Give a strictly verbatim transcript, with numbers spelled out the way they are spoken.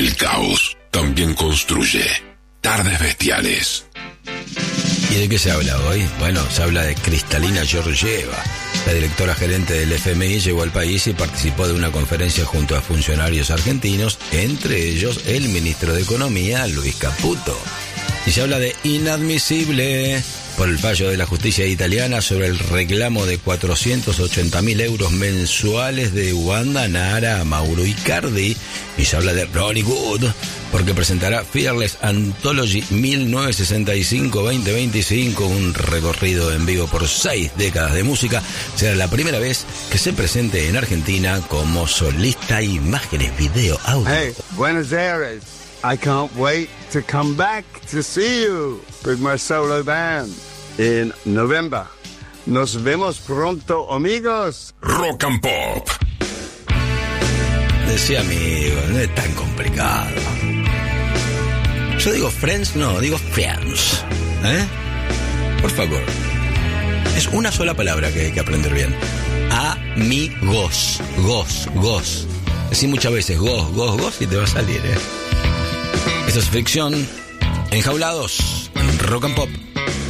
El caos también construye. Tardes Bestiales. ¿Y de qué se habla hoy? Bueno, se habla de Kristalina Georgieva. La directora gerente del F M I llegó al país y participó de una conferencia junto a funcionarios argentinos, entre ellos el ministro de Economía, Luis Caputo. Y se habla de inadmisible por el fallo de la justicia italiana sobre el reclamo de cuatrocientos ochenta mil euros mensuales de Wanda Nara a Mauro Icardi. Y se habla de Ronnie Wood porque presentará Fearless Anthology mil novecientos sesenta y cinco a veinte veinticinco, un recorrido en vivo por seis décadas de música. Será la primera vez que se presente en Argentina como solista. Imágenes, video, audio. Hey, Buenos Aires. I can't wait to come back to see you with my solo band in November. Nos vemos pronto, amigos. Rock and Pop. Decía amigo, no es tan complicado. Yo digo friends, no, digo friends. ¿Eh? Por favor. Es una sola palabra que hay que aprender bien. Amigos. Gos, gos. Decí muchas veces gos, gos, gos y te va a salir, ¿eh? Esto es Fricción. Enjaulados en Rock and Pop.